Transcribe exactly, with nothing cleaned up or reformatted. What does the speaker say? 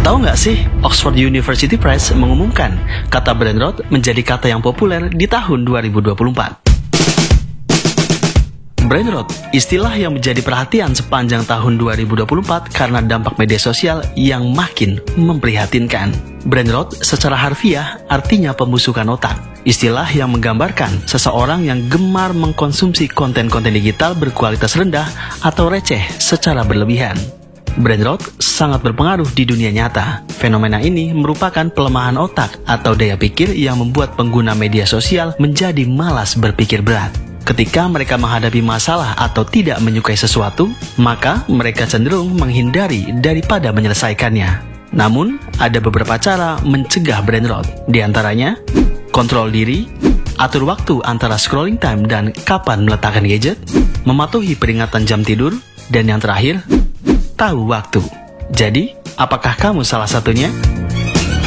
Tahu nggak sih, Oxford University Press mengumumkan kata brain rot menjadi kata yang populer di tahun dua ribu dua puluh empat. Brain rot, istilah yang menjadi perhatian sepanjang tahun dua ribu dua puluh empat karena dampak media sosial yang makin memprihatinkan. Brain rot secara harfiah artinya pembusukan otak. Istilah yang menggambarkan seseorang yang gemar mengkonsumsi konten-konten digital berkualitas rendah atau receh secara berlebihan. Brain rot sangat berpengaruh di dunia nyata. Fenomena ini merupakan pelemahan otak atau daya pikir yang membuat pengguna media sosial menjadi malas berpikir berat. Ketika mereka menghadapi masalah atau tidak menyukai sesuatu, maka mereka cenderung menghindari daripada menyelesaikannya. Namun, ada beberapa cara mencegah brain rot. Di antaranya, kontrol diri, atur waktu antara scrolling time dan kapan meletakkan gadget, mematuhi peringatan jam tidur, dan yang terakhir, tahu waktu. Jadi, apakah kamu salah satunya?